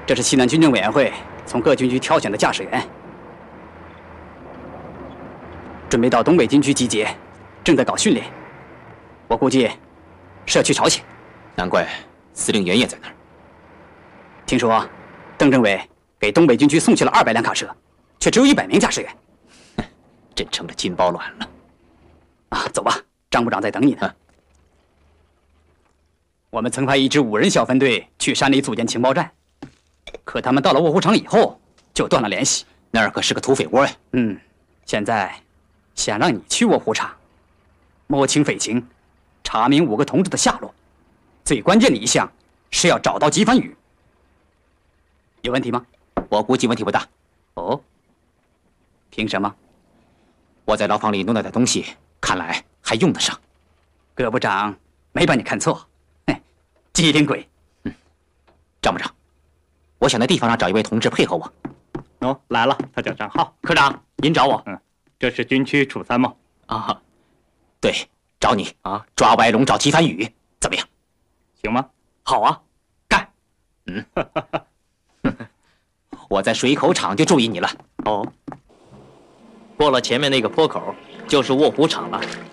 这是西南军政委员会从各军区挑选的驾驶员，准备到东北军区集结，正在搞训练。我估计是要去朝鲜。 难怪司令员也在那儿。 听说邓政委给东北军区送去了200辆卡车，却只有100名驾驶员， 真成了金包卵了。 啊，走吧，张部长在等你呢。我们曾派一支5人小分队去山里组建情报站。 可他们到了卧虎场以后，就断了联系。 那儿可是个土匪窝呀。 现在想让你去卧虎场，摸清匪情，查明5个同志的下落。最关键的一项是要找到吉帆宇。有问题吗？ 我估计问题不大。 哦，凭什么？ 我在牢房里弄到的东西，看来还用得上。 葛部长没把你看错，机灵鬼。 张部长。 我想在地方上找一位同志配合我。 哦，来了，他叫张浩。 科长，您找我？ 这是军区处参谋。 啊，对，找你啊，抓歪龙找齐帆宇，怎么样？ 行吗？ 好啊，干。我在水口场就注意你了。 哦，过了前面那个坡口，就是卧虎场了。